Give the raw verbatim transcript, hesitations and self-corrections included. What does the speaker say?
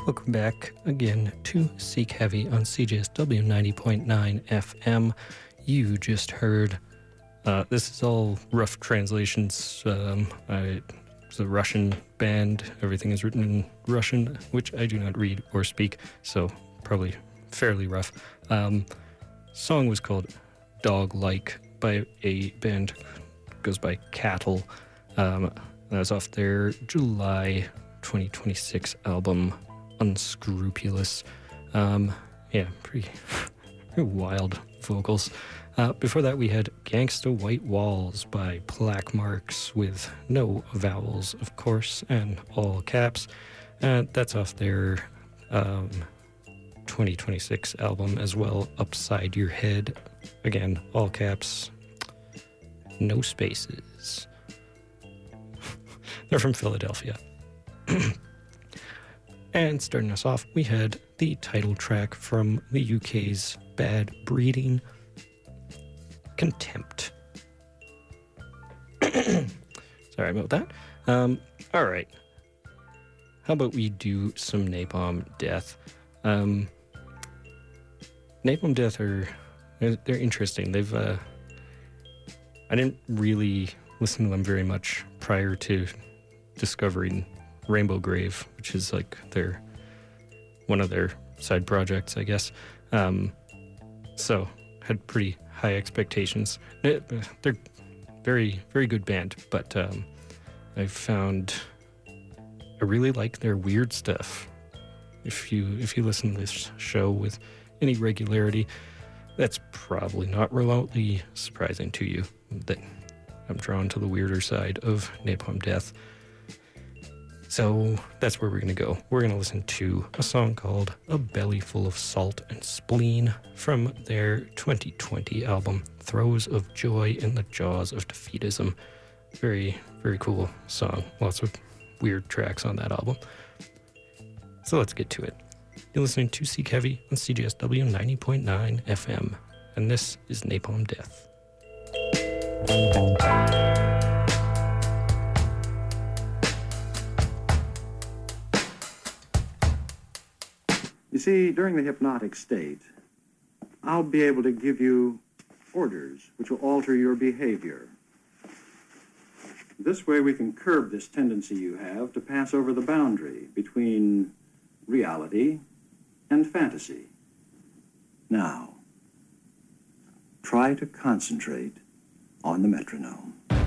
Welcome back again to Seek Heavy on C J S W ninety point nine F M. You just heard, uh, this is all rough translations. Um, I, it's a Russian band. Everything is written in Russian, which I do not read or speak, so probably fairly rough. Um, song was called Dog Like by a band goes by Cattle. Um, that was off their July twenty twenty-six album Unscrupulous. Um, yeah, pretty, pretty wild vocals. Uh, before that, we had Gangsta White Walls by Plaque Marks with no vowels, of course, and all caps. Uh, that's off their um, twenty twenty-six album as well, Upside Your Head. Again, all caps, no spaces. They're from Philadelphia. And starting us off, we had the title track from the U K's Bad Breeding, Contempt. Sorry about that. Um, all right. How about we do some Napalm Death? Um, Napalm Death are, they're, they're interesting. They've, uh, I didn't really listen to them very much prior to discovering Rainbow Grave, which is like their one of their side projects, I guess. Um, so had pretty high expectations. They're very, very good band, but um, I found I really like their weird stuff. If you if you listen to this show with any regularity, that's probably not remotely surprising to you that I'm drawn to the weirder side of Napalm Death. So that's where we're going to go. We're going to listen to a song called A Belly Full of Salt and Spleen from their twenty twenty album, Throes of Joy in the Jaws of Defeatism. Very, very cool song. Lots of weird tracks on that album. So let's get to it. You're listening to Seek Heavy on C J S W ninety point nine F M, and this is Napalm Death. You see, during the hypnotic state, I'll be able to give you orders which will alter your behavior. This way we can curb this tendency you have to pass over the boundary between reality and fantasy. Now, try to concentrate on the metronome.